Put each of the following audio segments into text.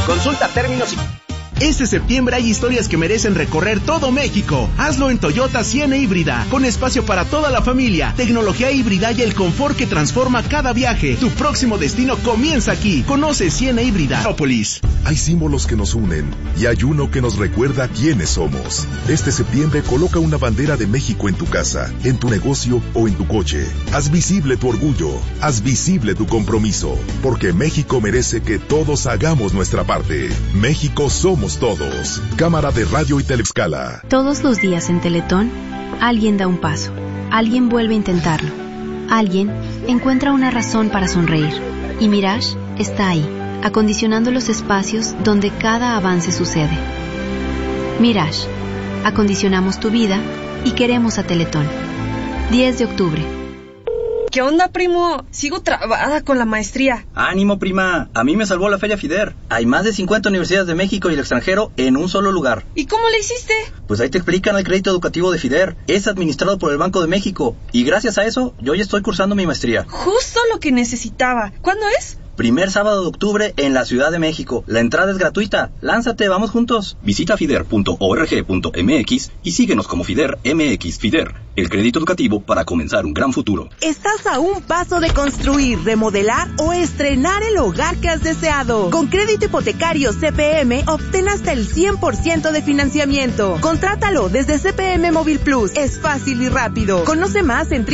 Consulta términos y... Este septiembre hay historias que merecen recorrer todo México. Hazlo en Toyota Siena híbrida, con espacio para toda la familia, tecnología híbrida y el confort que transforma cada viaje. Tu próximo destino comienza aquí. Conoce Siena híbrida. Ópolis. Hay símbolos que nos unen y hay uno que nos recuerda quiénes somos. Este septiembre coloca una bandera de México en tu casa, en tu negocio o en tu coche. Haz visible tu orgullo, haz visible tu compromiso, porque México merece que todos hagamos nuestra parte. México somos todos. Cámara de Radio y Telescala. Todos los días en Teletón, alguien da un paso, alguien vuelve a intentarlo, alguien encuentra una razón para sonreír. Y Mirage está ahí, acondicionando los espacios donde cada avance sucede. Mirage, acondicionamos tu vida y queremos a Teletón. 10 de octubre. ¿Qué onda, primo? Sigo trabada con la maestría. Ánimo, prima. A mí me salvó la Feria FIDER. Hay más de 50 universidades de México y el extranjero en un solo lugar. ¿Y cómo le hiciste? Pues ahí te explican el crédito educativo de FIDER. Es administrado por el Banco de México. Y gracias a eso, yo ya estoy cursando mi maestría. Justo lo que necesitaba. ¿Cuándo es? Primer sábado de octubre en la Ciudad de México. La entrada es gratuita. Lánzate, vamos juntos. Visita fider.org.mx y síguenos como FIDER MX. FIDER, el crédito educativo para comenzar un gran futuro. Estás a un paso de construir, remodelar o estrenar el hogar que has deseado. Con crédito hipotecario CPM, obtén hasta el 100% de financiamiento. Contrátalo desde CPM Móvil Plus. Es fácil y rápido. Conoce más en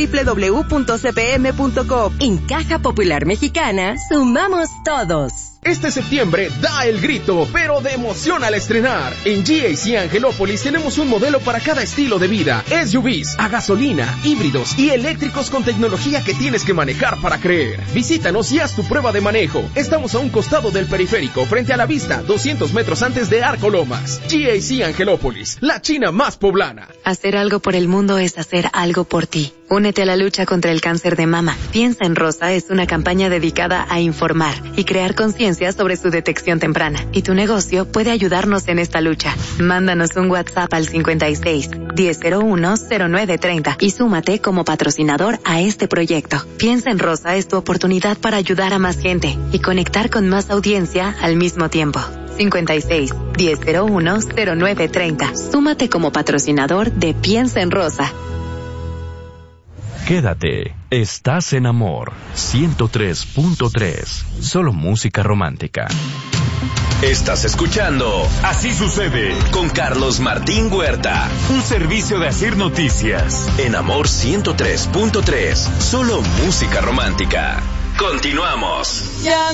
www.cpm.com. En Caja Popular Mexicana, sumamos todos. Este septiembre da el grito, pero de emoción al estrenar. En GAC Angelópolis tenemos un modelo para cada estilo de vida. SUVs, a gasolina, híbridos y eléctricos con tecnología que tienes que manejar para creer. Visítanos y haz tu prueba de manejo. Estamos a un costado del periférico, frente a la vista, 200 metros antes de Arco Lomas. GAC Angelópolis, la China más poblana. Hacer algo por el mundo es hacer algo por ti. Únete a la lucha contra el cáncer de mama. Piensa en Rosa es una campaña dedicada a informar y crear conciencia sobre su detección temprana. Y tu negocio puede ayudarnos en esta lucha. Mándanos un WhatsApp al 56 1001 0930 y súmate como patrocinador a este proyecto. Piensa en Rosa es tu oportunidad para ayudar a más gente y conectar con más audiencia al mismo tiempo. 56 1001 0930. Súmate como patrocinador de Piensa en Rosa. Quédate, estás en Amor 103.3, solo música romántica. Estás escuchando Así Sucede con Carlos Martín Huerta, un servicio de Asir Noticias en Amor 103.3, solo música romántica. Continuamos. Ya